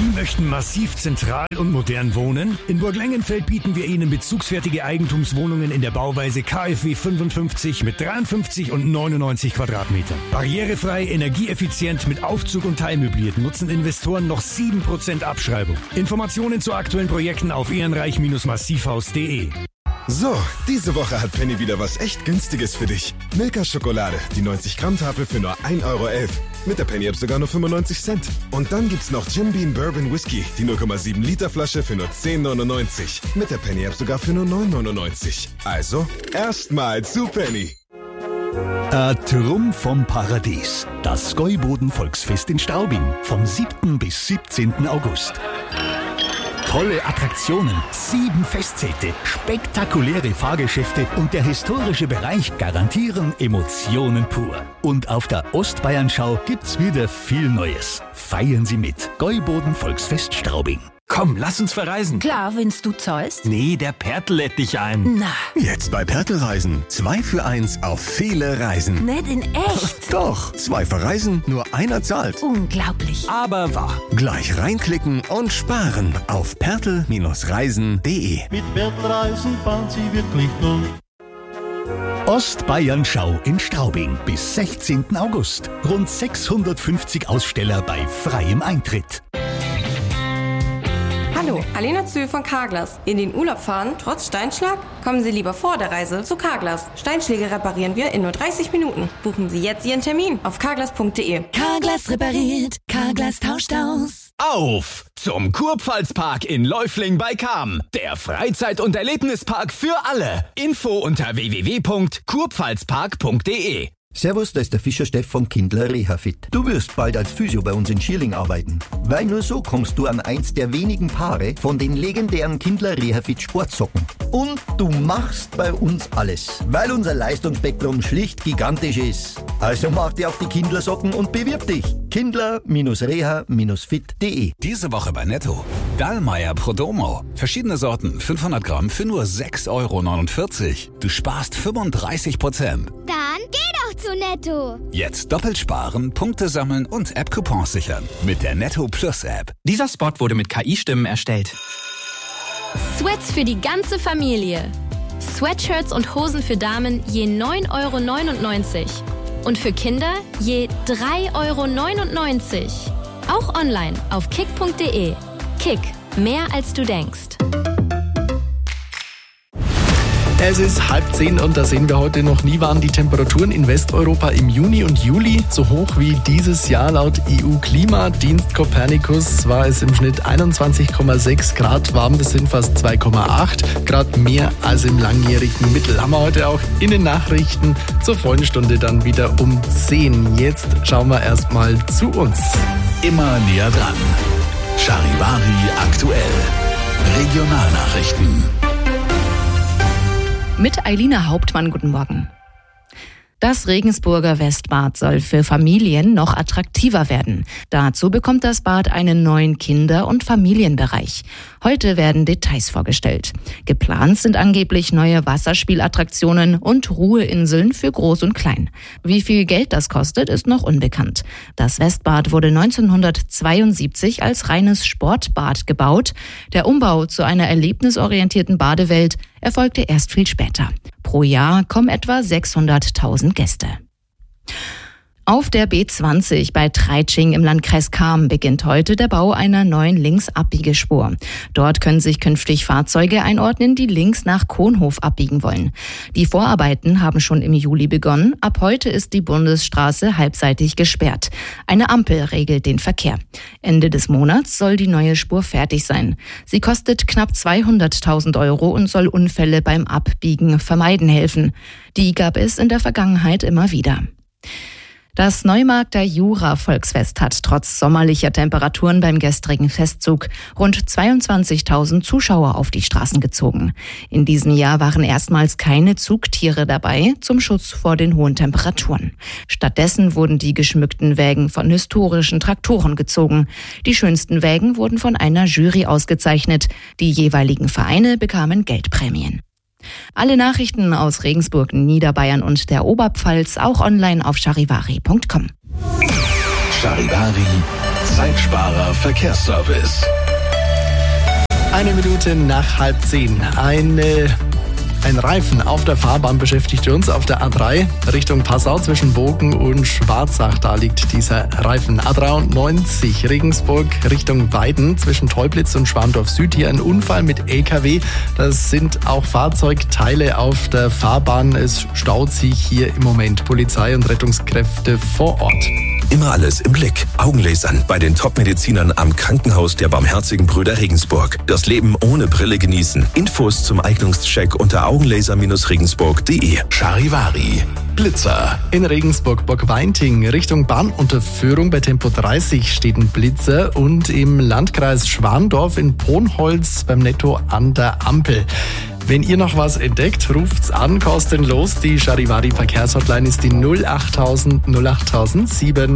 Sie möchten massiv zentral und modern wohnen? In Burg Lengenfeld bieten wir Ihnen bezugsfertige Eigentumswohnungen in der Bauweise KfW 55 mit 53 und 99 Quadratmetern. Barrierefrei, energieeffizient mit Aufzug und teilmöbliert nutzen Investoren noch 7% Abschreibung. Informationen zu aktuellen Projekten auf ehrenreich-massivhaus.de. So, diese Woche hat Penny wieder was echt Günstiges für dich. Milka-Schokolade, die 90-Gramm-Tafel für nur 1,11 €. Mit der Penny-App sogar nur 95 Cent. Und dann gibt's noch Jim Beam Bourbon Whisky, die 0,7 Liter Flasche für nur 10,99. Mit der Penny-App sogar für nur 9,99. Also, erstmal zu Penny. Trumm vom Paradies. Das Gäuboden-Volksfest in Straubing vom 7. bis 17. August. Tolle Attraktionen, 7 Festzelte, spektakuläre Fahrgeschäfte und der historische Bereich garantieren Emotionen pur. Und auf der Ostbayernschau gibt's wieder viel Neues. Feiern Sie mit. Gäuboden Volksfest Straubing. Komm, lass uns verreisen. Klar, wenn's du zahlst. Nee, der Pertl lädt dich ein. Na, Jetzt bei Pertl Reisen. 2 für 1 auf viele Reisen. nicht in echt. Doch, 2 verreisen, nur einer zahlt. Unglaublich. Aber wahr. Gleich reinklicken und sparen auf pertl-reisen.de. Mit Pertl Reisen fahren Sie wirklich gut. Ostbayernschau in Straubing bis 16. August. Rund 650 Aussteller bei freiem Eintritt. Hallo, Alena Zühl von Carglass. In den Urlaub fahren, trotz Steinschlag? Kommen Sie lieber vor der Reise zu Carglass. Steinschläge reparieren wir in nur 30 Minuten. Buchen Sie jetzt Ihren Termin auf carglass.de. Carglass repariert, Carglass tauscht aus. Auf zum Kurpfalzpark in Läufling bei Cham. Der Freizeit- und Erlebnispark für alle. Info unter www.kurpfalzpark.de. Servus, da ist der Fischer Steff von Kindler Rehafit. Du wirst bald als Physio bei uns in Schierling arbeiten. Weil nur so kommst du an eins der wenigen Paare von den legendären Kindler Rehafit Sportsocken. Und du machst bei uns alles, weil unser Leistungsspektrum schlicht gigantisch ist. Also mach dir auf die Kindler-Socken und bewirb dich. Kindler-reha-fit.de. Diese Woche bei Netto. Dallmayr Prodomo. Verschiedene Sorten, 500 Gramm für nur 6,49 €. Du sparst 35%. Dann geh doch zu Netto. Jetzt doppelt sparen, Punkte sammeln und App-Coupons sichern. Mit der Netto Plus App. Dieser Spot wurde mit KI-Stimmen erstellt. Sweats für die ganze Familie. Sweatshirts und Hosen für Damen je 9,99 € und für Kinder je 3,99 €. Auch online auf kick.de. Kick, mehr als du denkst. Es ist 9:30 und da sehen wir heute noch, nie waren die Temperaturen in Westeuropa im Juni und Juli so hoch wie dieses Jahr. Laut EU-Klimadienst Copernicus war es im Schnitt 21,6 Grad warm. Das sind fast 2,8 Grad mehr als im langjährigen Mittel. Haben wir heute auch in den Nachrichten zur vollen Stunde dann wieder um 10. Jetzt schauen wir erstmal zu uns. Immer näher dran. Charivari aktuell. Regionalnachrichten. Mit Eilina Hauptmann, guten Morgen. Das Regensburger Westbad soll für Familien noch attraktiver werden. Dazu bekommt das Bad einen neuen Kinder- und Familienbereich. Heute werden Details vorgestellt. Geplant sind angeblich neue Wasserspielattraktionen und Ruheinseln für Groß und Klein. Wie viel Geld das kostet, ist noch unbekannt. Das Westbad wurde 1972 als reines Sportbad gebaut. Der Umbau zu einer erlebnisorientierten Badewelt erfolgte erst viel später. Pro Jahr kommen etwa 600.000 Gäste. Auf der B20 bei Treitsching im Landkreis Cham beginnt heute der Bau einer neuen Linksabbiegerspur. Dort können sich künftig Fahrzeuge einordnen, die links nach Kohnhof abbiegen wollen. Die Vorarbeiten haben schon im Juli begonnen. Ab heute ist die Bundesstraße halbseitig gesperrt. Eine Ampel regelt den Verkehr. Ende des Monats soll die neue Spur fertig sein. Sie kostet knapp 200.000 € und soll Unfälle beim Abbiegen vermeiden helfen. Die gab es in der Vergangenheit immer wieder. Das Neumarkter Jura-Volksfest hat trotz sommerlicher Temperaturen beim gestrigen Festzug rund 22.000 Zuschauer auf die Straßen gezogen. In diesem Jahr waren erstmals keine Zugtiere dabei zum Schutz vor den hohen Temperaturen. Stattdessen wurden die geschmückten Wägen von historischen Traktoren gezogen. Die schönsten Wägen wurden von einer Jury ausgezeichnet. Die jeweiligen Vereine bekamen Geldprämien. Alle Nachrichten aus Regensburg, Niederbayern und der Oberpfalz auch online auf charivari.com. Charivari Zeitsparer Verkehrsservice. 1 Minute nach 9:30. Ein Reifen auf der Fahrbahn beschäftigt uns auf der A3 Richtung Passau zwischen Bogen und Schwarzach. Da liegt dieser Reifen. A93 Regensburg Richtung Weiden zwischen Teublitz und Schwandorf Süd. Hier ein Unfall mit LKW. Das sind auch Fahrzeugteile auf der Fahrbahn. Es staut sich hier im Moment. Polizei und Rettungskräfte vor Ort. Immer alles im Blick. Augenlasern bei den Top-Medizinern am Krankenhaus der Barmherzigen Brüder Regensburg. Das Leben ohne Brille genießen. Infos zum Eignungscheck unter augenlaser-regensburg.de. Charivari. Blitzer. In Regensburg, Burg-Weinting, Richtung Bahnunterführung bei Tempo 30 steht ein Blitzer und im Landkreis Schwandorf in Ponholz beim Netto an der Ampel. Wenn ihr noch was entdeckt, ruft's an, kostenlos. Die Charivari Verkehrshotline ist die 08000 08007.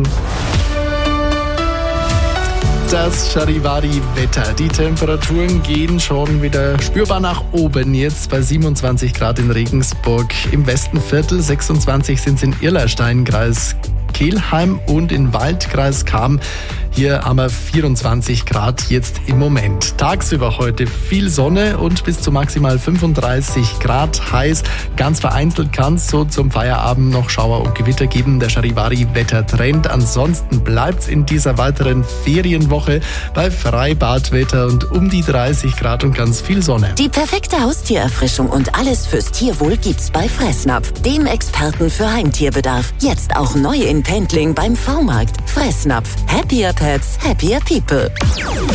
Das Charivari-Wetter. Die Temperaturen gehen schon wieder spürbar nach oben. Jetzt bei 27 Grad in Regensburg im Westenviertel, 26 sind es in Irlerstein, Kreis Kelheim und in Waldkreis Cham. Hier haben wir 24 Grad jetzt im Moment. Tagsüber heute viel Sonne und bis zu maximal 35 Grad heiß. Ganz vereinzelt kann es so zum Feierabend noch Schauer und Gewitter geben. Der Charivari-Wettertrend. Ansonsten bleibt es in dieser weiteren Ferienwoche bei Freibadwetter und um die 30 Grad und ganz viel Sonne. Die perfekte Haustiererfrischung und alles fürs Tierwohl gibt's bei Fressnapf, dem Experten für Heimtierbedarf. Jetzt auch neu in Pendling beim V-Markt. Fressnapf. Happier Pets, happier people.